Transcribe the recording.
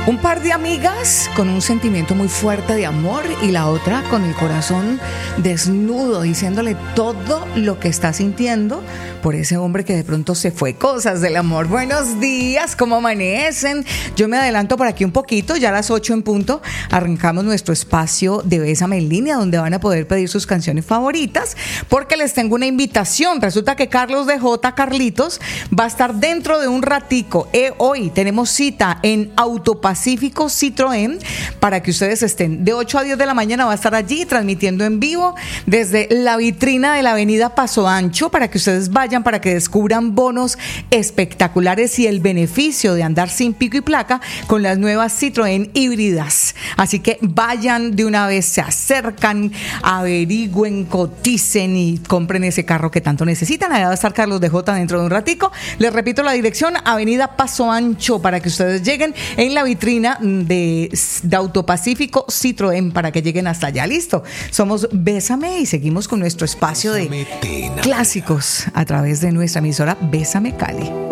Un par de amigas con un sentimiento muy fuerte de amor y la otra con el corazón desnudo, diciéndole todo lo que está sintiendo por ese hombre que de pronto se fue. Cosas del amor. Buenos días, ¿cómo amanecen? Yo me adelanto por aquí un poquito, ya a las 8 en punto arrancamos nuestro espacio de Bésame en línea, donde van a poder pedir sus canciones favoritas, porque les tengo una invitación. Resulta que Carlos de J. Carlitos va a estar dentro de un ratico. Hoy tenemos cita en Autopacífico Citroën para que ustedes estén. De 8 a 10 de la mañana va a estar allí transmitiendo en vivo desde la vitrina de la avenida Paso Ancho, para que ustedes vayan, para que descubran bonos espectaculares y el beneficio de andar sin pico y placa con las nuevas Citroën híbridas. Así que vayan de una vez, se acercan, averigüen, coticen y compren ese carro que tanto necesitan. Allá va a estar Carlos de J dentro de un ratico. Les repito la dirección: avenida Paso Ancho, para que ustedes lleguen en la vitrina de Autopacífico Citroën, para que lleguen hasta allá. Listo, somos Bésame y seguimos con nuestro espacio de clásicos a través de nuestra emisora Bésame Cali.